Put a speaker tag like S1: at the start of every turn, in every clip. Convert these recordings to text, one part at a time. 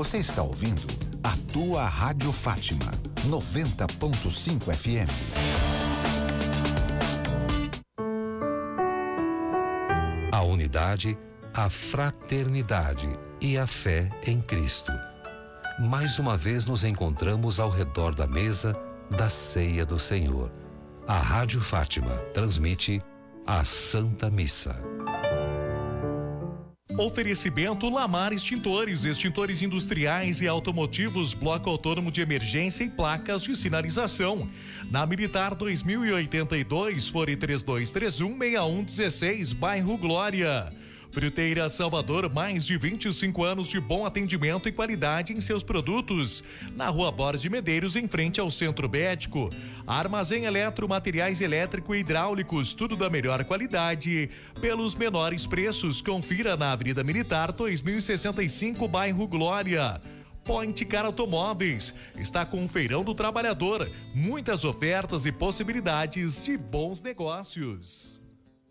S1: Você está ouvindo a tua Rádio Fátima, 90.5 FM.
S2: A unidade, a fraternidade e a fé em Cristo. Mais uma vez nos encontramos ao redor da mesa da ceia do Senhor. A Rádio Fátima transmite a Santa Missa.
S3: Oferecimento Lamar Extintores, extintores industriais e automotivos, bloco autônomo de emergência e placas de sinalização. Na Militar 2082, fone 3231-6116, bairro Glória. Fruteira Salvador, mais de 25 anos de bom atendimento e qualidade em seus produtos. Na Rua Borges de Medeiros, em frente ao Centro Médico. Armazém Eletro, materiais elétrico e hidráulicos, tudo da melhor qualidade, pelos menores preços. Confira na Avenida Militar 2065, bairro Glória. Point Car Automóveis está com o Feirão do Trabalhador. Muitas ofertas e possibilidades de bons negócios.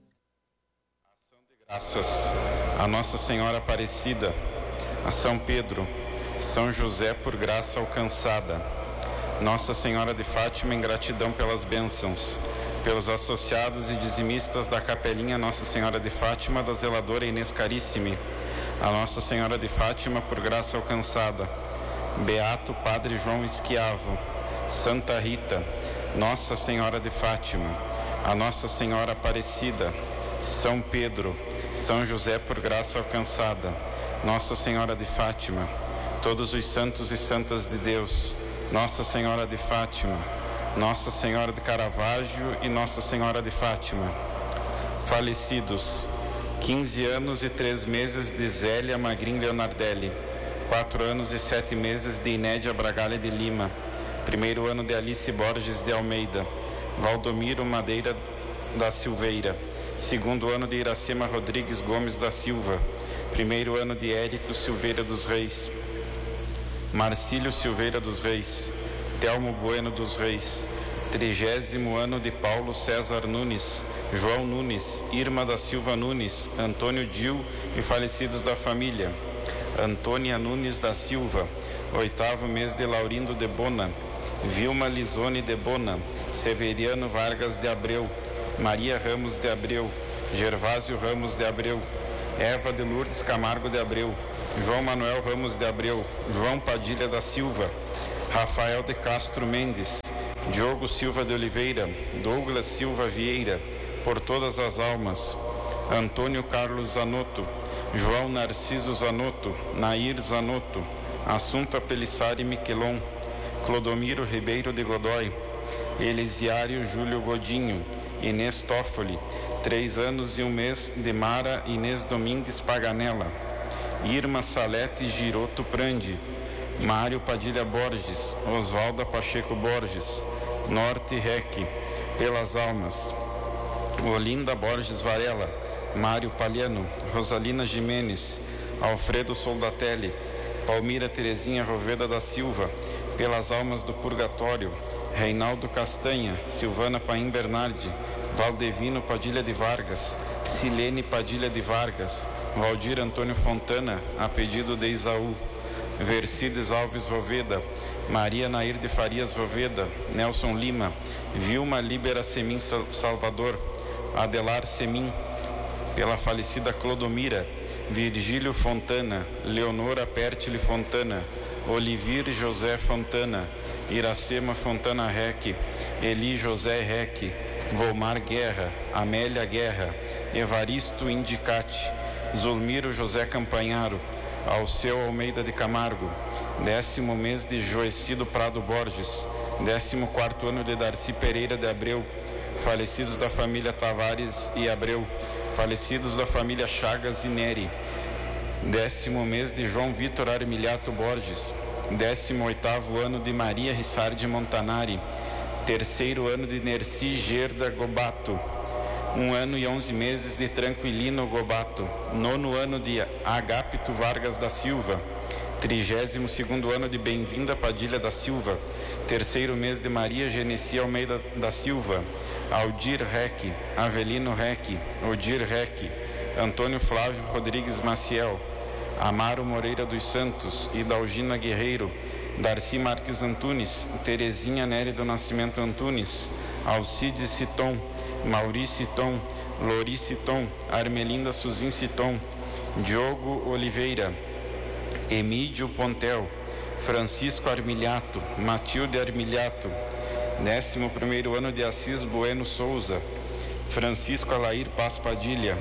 S4: Graças a Nossa Senhora Aparecida, a São Pedro, São José por graça alcançada, Nossa Senhora de Fátima em gratidão pelas bênçãos, pelos associados e dizimistas da Capelinha Nossa Senhora de Fátima, da zeladora Inês Carissime, a Nossa Senhora de Fátima por graça alcançada, Beato Padre João Esquiavo, Santa Rita, Nossa Senhora de Fátima, a Nossa Senhora Aparecida, São Pedro, São José por graça alcançada, Nossa Senhora de Fátima, todos os santos e santas de Deus, Nossa Senhora de Fátima, Nossa Senhora de Caravaggio e Nossa Senhora de Fátima. Falecidos: 15 anos e 3 meses de Zélia Magrin Leonardelli, 4 anos e 7 meses de Inédia Bragalha de Lima, 1º ano de Alice Borges de Almeida, Valdomiro Madeira da Silveira, 2º ano de Iracema Rodrigues Gomes da Silva, 1º ano de Érico Silveira dos Reis, Marcílio Silveira dos Reis, Telmo Bueno dos Reis, 30º ano de Paulo César Nunes, João Nunes, Irma da Silva Nunes, Antônio Dil e falecidos da família, Antônia Nunes da Silva, 8º mês de Laurindo de Bona, Vilma Lisone de Bona, Severiano Vargas de Abreu, Maria Ramos de Abreu, Gervásio Ramos de Abreu, Eva de Lourdes Camargo de Abreu, João Manuel Ramos de Abreu, João Padilha da Silva, Rafael de Castro Mendes, Diogo Silva de Oliveira, Douglas Silva Vieira, por todas as almas, Antônio Carlos Zanotto, João Narciso Zanotto, Nair Zanotto, Assunta Pelissari Miquelon, Clodomiro Ribeiro de Godoy, Elisiário Júlio Godinho, Inês Toffoli, 3 anos e 1 mês de Mara Inês Domingues Paganella, Irma Salete Giroto Prandi, Mário Padilha Borges, Osvalda Pacheco Borges, Norte Rec, pelas almas, Olinda Borges Varela, Mário Palhano, Rosalina Jimenez, Alfredo Soldatelli, Palmira Terezinha Roveda da Silva, pelas almas do purgatório, Reinaldo Castanha, Silvana Paim Bernardi, Valdevino Padilha de Vargas, Silene Padilha de Vargas, Valdir Antônio Fontana, a pedido de Isaú, Vercides Alves Roveda, Maria Nair de Farias Roveda, Nelson Lima, Vilma Libera Semin Salvador, Adelar Semin, pela falecida Clodomira, Virgílio Fontana, Leonora Pertile Fontana, Olivir José Fontana, Iracema Fontana Rec, Eli José Rec, Volmar Guerra, Amélia Guerra, Evaristo Indicati, Zulmiro José Campanharo, Alceu Almeida de Camargo, 10º mês de Joecido Prado Borges, 14º ano de Darcy Pereira de Abreu, falecidos da família Tavares e Abreu, falecidos da família Chagas e Neri, 10º mês de João Vitor Armiliato Borges, 18º ano de Maria Rissardi Montanari, 3º ano de Nerci Gerda Gobato, 1 ano e 11 meses de Tranquilino Gobato, 9º ano de Agapito Vargas da Silva, 32º ano de Bem-vinda Padilha da Silva, 3º mês de Maria Genesi Almeida da Silva, Aldir Rec, Avelino Rec, Odir Rec, Antônio Flávio Rodrigues Maciel, Amaro Moreira dos Santos, Idalgina Guerreiro, Darcy Marques Antunes, Terezinha Nery do Nascimento Antunes, Alcides Citon, Maurício Citon, Lori Citon, Armelinda Suzin Citon, Diogo Oliveira, Emídio Pontel, Francisco Armilhato, Matilde Armilhato, 11º ano de Assis Bueno Souza, Francisco Alair Paz Padilha,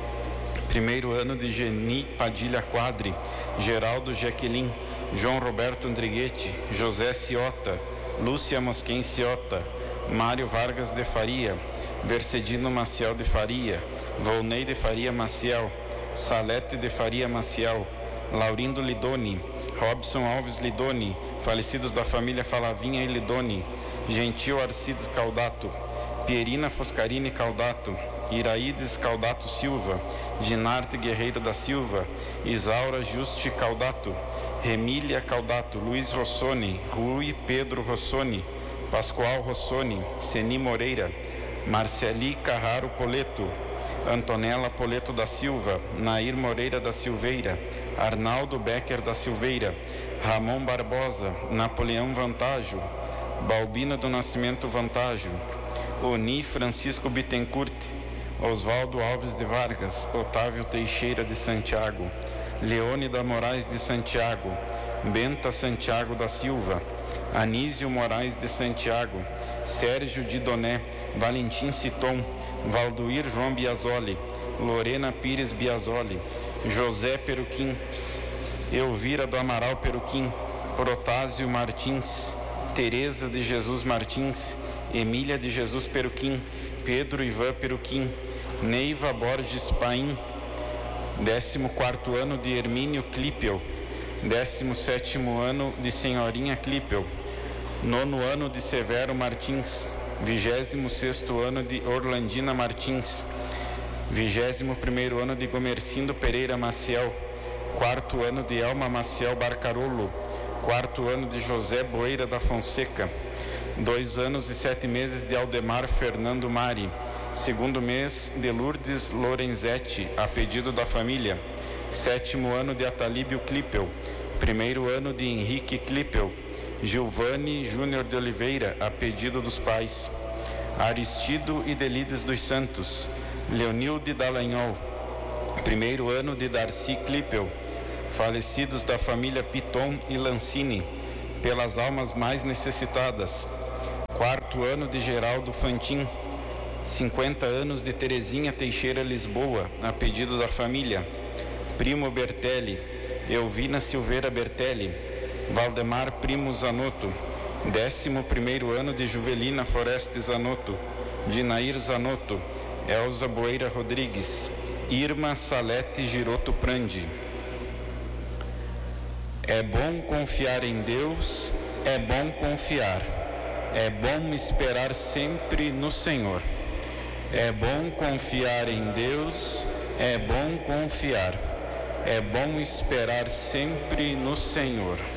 S4: 1º ano de Geni Padilha Quadri, Geraldo Jaqueline, João Roberto Andriguete, José Ciota, Lúcia Mosquen Ciota, Mário Vargas de Faria, Vercedino Maciel de Faria, Volney de Faria Maciel, Salete de Faria Maciel, Laurindo Lidoni, Robson Alves Lidoni, falecidos da família Falavinha e Lidoni, Gentil Arcides Caldato, Pierina Foscarini Caldato, Iraídes Caldato Silva, Ginarte Guerreiro da Silva, Isaura Juste Caldato, Remília Caldato, Luiz Rossoni, Rui Pedro Rossoni, Pascoal Rossoni, Seni Moreira, Marceli Carraro Poleto, Antonella Poleto da Silva, Nair Moreira da Silveira, Arnaldo Becker da Silveira, Ramon Barbosa, Napoleão Vantajo, Balbina do Nascimento Vantajo, Oni Francisco Bittencourt, Oswaldo Alves de Vargas, Otávio Teixeira de Santiago, Leônida Moraes de Santiago, Benta Santiago da Silva, Anísio Moraes de Santiago, Sérgio Didoné, Valentim Citon, Valduir João Biasoli, Lorena Pires Biasoli, José Peruquim, Elvira do Amaral Peruquim, Protásio Martins, Tereza de Jesus Martins, Emília de Jesus Peruquim, Pedro Ivan Peruquim, Neiva Borges Paim, 14º ano de Hermínio Clipel, 17º ano de Senhorinha Clipel, 9º ano de Severo Martins, 26º ano de Orlandina Martins, 21º ano de Gomercindo Pereira Maciel, 4º ano de Elma Maciel Barcarolo, 4º ano de José Boeira da Fonseca, 2 anos e 7 meses de Aldemar Fernando Mari, 2º mês de Lourdes Lorenzetti, a pedido da família, 7º ano de Atalíbio Clipel, 1º ano de Henrique Clipel, Giovanni Júnior de Oliveira, a pedido dos pais, Aristido e Delides dos Santos, Leonilde Dallagnol, 1º ano de Darcy Clipel, falecidos da família Piton e Lancini, pelas almas mais necessitadas, 4º ano de Geraldo Fantin, 50 anos de Terezinha Teixeira Lisboa, a pedido da família, Primo Bertelli, Elvina Silveira Bertelli, Valdemar Primo Zanotto, 11º ano de Juvelina Foreste Zanotto, Dinair Zanotto, Elza Boeira Rodrigues, Irma Salete Giroto Prandi. É bom confiar em Deus, é bom confiar, é bom esperar sempre no Senhor. É bom confiar em Deus, é bom confiar, é bom esperar sempre no Senhor.